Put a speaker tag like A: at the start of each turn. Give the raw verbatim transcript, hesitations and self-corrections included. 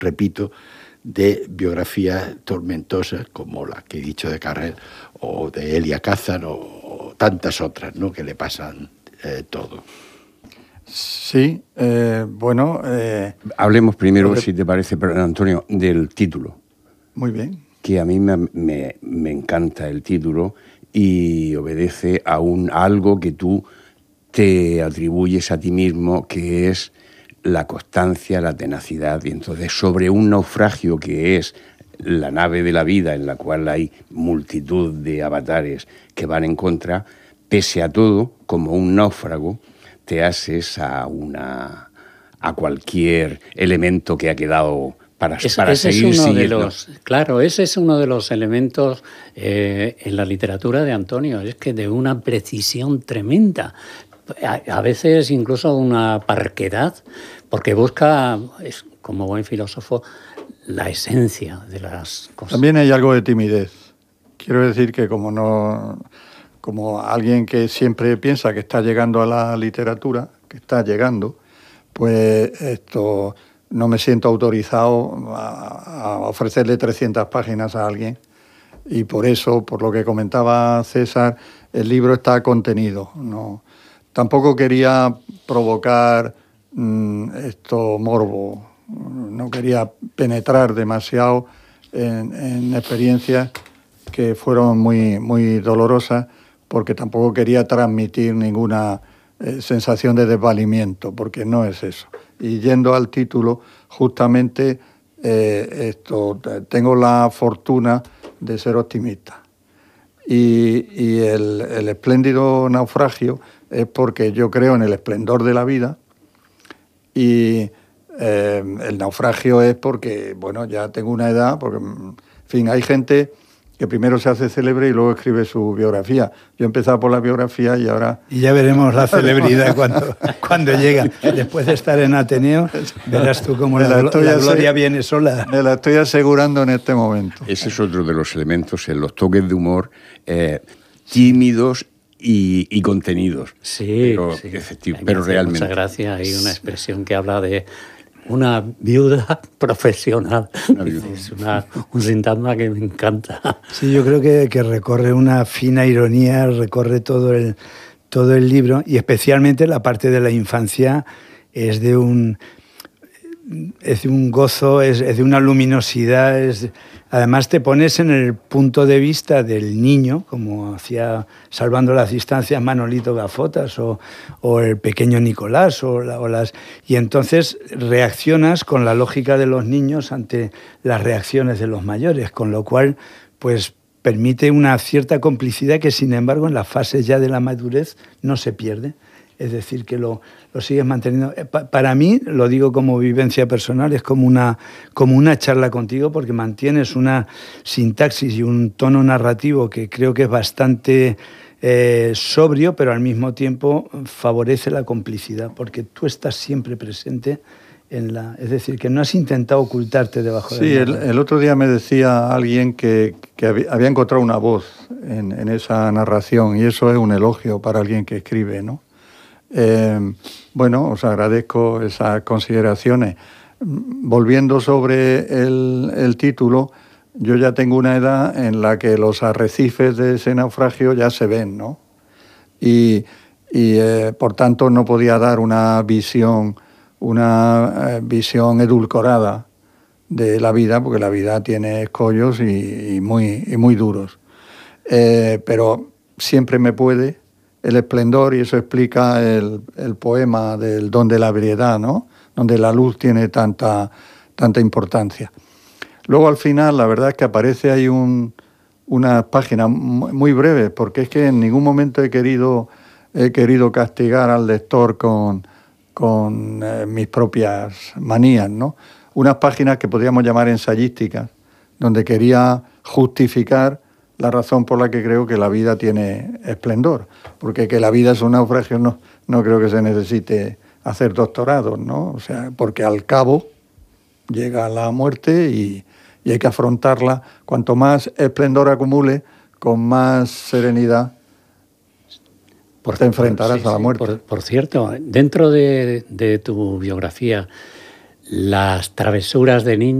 A: repito, de biografías tormentosas como la que he dicho de Carrel o de Elia Kazan o, o tantas otras, ¿no?, que le pasan eh, todo.
B: Sí, eh, bueno... Eh,
C: Hablemos primero, porque... si te parece, perdón, Antonio, del título.
B: Muy bien.
C: Que a mí me, me, me encanta el título y obedece a, un, a algo que tú te atribuyes a ti mismo, que es la constancia, la tenacidad. Y entonces, sobre un naufragio que es la nave de la vida, en la cual hay multitud de avatares que van en contra, pese a todo, como un náufrago, te haces a, una, a cualquier elemento que ha quedado para,
D: es,
C: para
D: ese
C: seguir
D: es uno
C: siguiendo.
D: De los, claro, ese es uno de los elementos eh, en la literatura de Antonio, es que de una precisión tremenda. A, a veces incluso una parquedad, porque busca, es, como buen filósofo, la esencia de las cosas.
B: También hay algo de timidez. Quiero decir que como no, como alguien que siempre piensa que está llegando a la literatura, que está llegando, pues esto no me siento autorizado a, a ofrecerle trescientas páginas a alguien. Y por eso, por lo que comentaba César, el libro está contenido, ¿no? Tampoco quería provocar mmm, esto morbo, no quería penetrar demasiado en, en experiencias que fueron muy, muy dolorosas, porque tampoco quería transmitir ninguna eh, sensación de desvalimiento, porque no es eso. Y yendo al título, justamente eh, esto, tengo la fortuna de ser optimista. Y, y el, el espléndido naufragio es porque yo creo en el esplendor de la vida y eh, el naufragio es porque, bueno, ya tengo una edad, porque, en fin, hay gente que primero se hace célebre y luego escribe su biografía. Yo he empezado por la biografía y ahora...
E: Y ya veremos la celebridad cuando, cuando llega. Después de estar en Ateneo, verás tú cómo la, la, la gloria viene sola.
B: Me la estoy asegurando en este momento.
C: Ese es otro de los elementos, en los toques de humor eh, tímidos y, y contenidos.
D: Sí,
C: pero,
D: sí.
C: Efectivo, pero realmente.
D: Muchas gracias. Hay una expresión que habla de una viuda profesional. Una viuda. Es una, un sintagma que me encanta.
E: Sí, yo creo que, que recorre una fina ironía, recorre todo el, todo el libro, y especialmente la parte de la infancia es de un, es de un gozo, es, es de una luminosidad. Es, además te pones en el punto de vista del niño, como hacía, salvando las distancias, Manolito Gafotas o, o el pequeño Nicolás, o, la, o las, y entonces reaccionas con la lógica de los niños ante las reacciones de los mayores, con lo cual pues permite una cierta complicidad que, sin embargo, en las fases ya de la madurez no se pierde. Es decir, que lo, lo sigues manteniendo. Para mí, lo digo como vivencia personal, es como una, como una charla contigo, porque mantienes una sintaxis y un tono narrativo que creo que es bastante eh, sobrio, pero al mismo tiempo favorece la complicidad, porque tú estás siempre presente en la... Es decir, que no has intentado ocultarte debajo
B: sí,
E: de la...
B: Sí, el, el otro día me decía alguien que, que había encontrado una voz en, en esa narración, y eso es un elogio para alguien que escribe, ¿no? Eh, bueno, os agradezco esas consideraciones. Volviendo sobre el, el título, yo ya tengo una edad en la que los arrecifes de ese naufragio ya se ven, ¿no? Y, y eh, por tanto no podía dar una visión, una eh, visión edulcorada de la vida, porque la vida tiene escollos y, y, muy, y muy duros. Eh, pero siempre me puede el esplendor, y eso explica el, el poema del Don de la Ebriedad, ¿no? Donde la luz tiene tanta, tanta importancia. Luego, al final, la verdad es que aparece ahí un, una página muy breve, porque es que en ningún momento he querido, he querido castigar al lector con, con eh, mis propias manías, ¿no? Unas páginas que podríamos llamar ensayísticas, donde quería justificar la razón por la que creo que la vida tiene esplendor, porque que la vida es un naufragio no, no creo que se necesite hacer doctorados, ¿no? O sea, porque al cabo llega la muerte y, y hay que afrontarla. Cuanto más esplendor acumule, con más serenidad por, te enfrentarás sí, a la muerte.
D: Sí, por, por cierto, dentro de, de tu biografía, las travesuras de niños